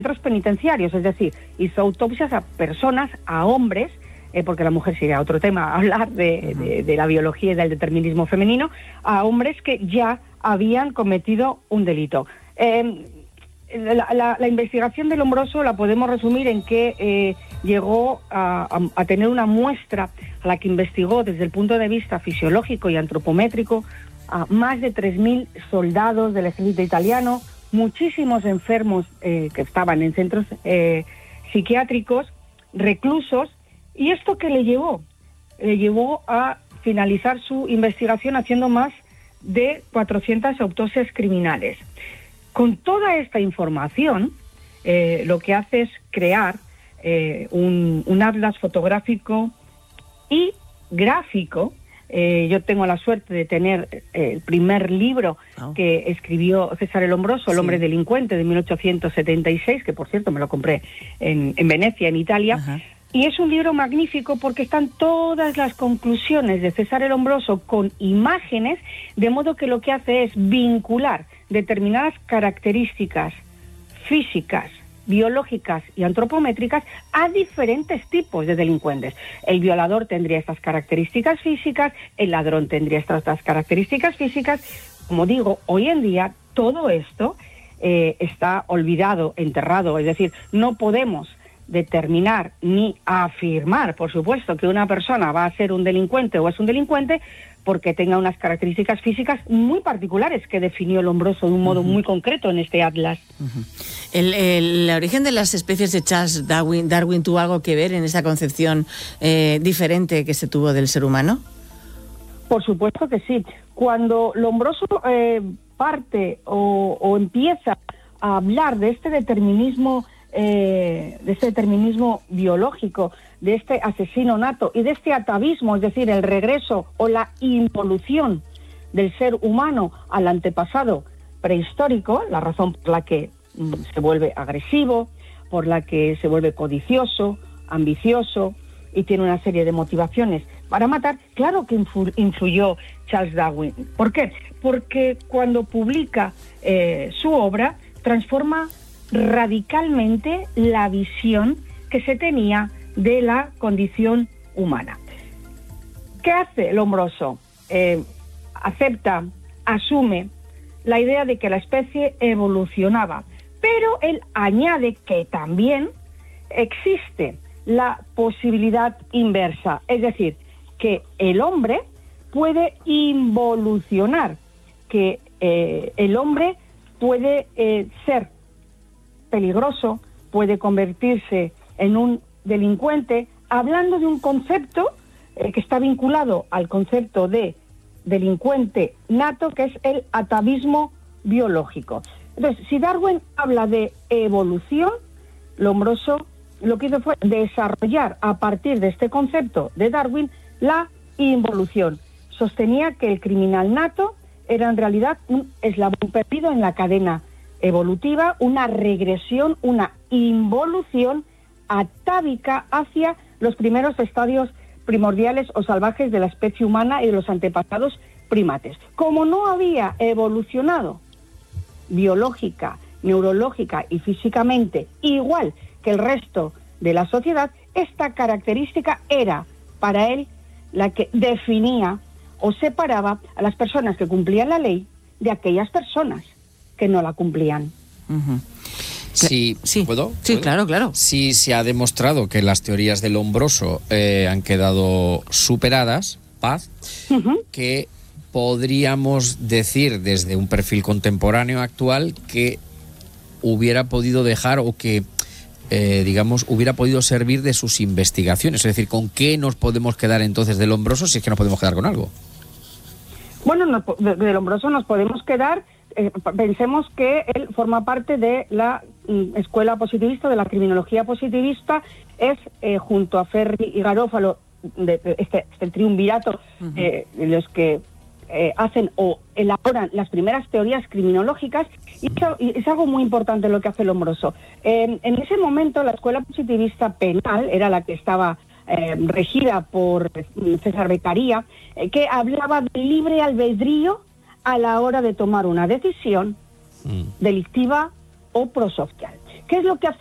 centros penitenciarios, es decir, hizo autopsias a personas, a hombres, porque la mujer sería otro tema, hablar de la biología y del determinismo femenino, a hombres que ya habían cometido un delito. La investigación de Lombroso la podemos resumir en que llegó a tener una muestra a la que investigó desde el punto de vista fisiológico y antropométrico a más de 3.000 soldados del ejército italiano, muchísimos enfermos que estaban en centros psiquiátricos, reclusos. ¿Y esto qué le llevó? Le llevó a finalizar su investigación haciendo más de 400 autopsias criminales. Con toda esta información, lo que hace es crear un atlas fotográfico y gráfico. Yo tengo la suerte de tener el primer libro que escribió César el Lombroso, El hombre delincuente, de 1876, que por cierto me lo compré en Venecia, en Italia. Ajá. Y es un libro magnífico porque están todas las conclusiones de César el Lombroso con imágenes, de modo que lo que hace es vincular determinadas características físicas, biológicas y antropométricas a diferentes tipos de delincuentes. El violador tendría estas características físicas, el ladrón tendría estas características físicas. Como digo, hoy en día todo esto está olvidado, enterrado, es decir, no podemos determinar ni afirmar, por supuesto, que una persona va a ser un delincuente o es un delincuente porque tenga unas características físicas muy particulares que definió Lombroso de un modo muy concreto en este atlas. ¿El origen de las especies de Charles Darwin tuvo algo que ver en esa concepción diferente que se tuvo del ser humano? Por supuesto que sí. Cuando Lombroso parte o empieza a hablar de este determinismo biológico, de este asesino nato y de este atavismo, es decir, el regreso o la involución del ser humano al antepasado prehistórico, la razón por la que se vuelve agresivo, por la que se vuelve codicioso, ambicioso y tiene una serie de motivaciones para matar, claro que influyó Charles Darwin. ¿Por qué? Porque cuando publica su obra, transforma radicalmente la visión que se tenía de la condición humana. ¿Qué hace Lombroso? Acepta, asume la idea de que la especie evolucionaba, pero él añade que también existe la posibilidad inversa, es decir, que el hombre puede involucionar, que el hombre puede ser peligroso, puede convertirse en un delincuente, hablando de un concepto que está vinculado al concepto de delincuente nato, que es el atavismo biológico. Entonces, si Darwin habla de evolución, Lombroso lo que hizo fue desarrollar a partir de este concepto de Darwin la involución. Sostenía que el criminal nato era en realidad un eslabón perdido en la cadena evolutiva, una regresión, una involución atávica hacia los primeros estadios primordiales o salvajes de la especie humana y de los antepasados primates. Como no había evolucionado biológica, neurológica y físicamente igual que el resto de la sociedad, esta característica era para él la que definía o separaba a las personas que cumplían la ley de aquellas personas que no la cumplían. Sí, ¿puedo? Sí, claro. Sí, se ha demostrado que las teorías de Lombroso han quedado superadas, que podríamos decir desde un perfil contemporáneo actual que hubiera podido dejar o que, hubiera podido servir de sus investigaciones. Es decir, ¿con qué nos podemos quedar entonces de Lombroso si es que nos podemos quedar con algo? Bueno, de Lombroso nos podemos quedar, pensemos que él forma parte de la escuela positivista, de la criminología positivista, es junto a Ferri y Garófalo, de este triunvirato, los que hacen o elaboran las primeras teorías criminológicas, y es algo muy importante lo que hace Lombroso. En ese momento la escuela positivista penal era la que estaba regida por César Beccaria, que hablaba de libre albedrío a la hora de tomar una decisión delictiva o prosocial. ¿Qué es lo que hace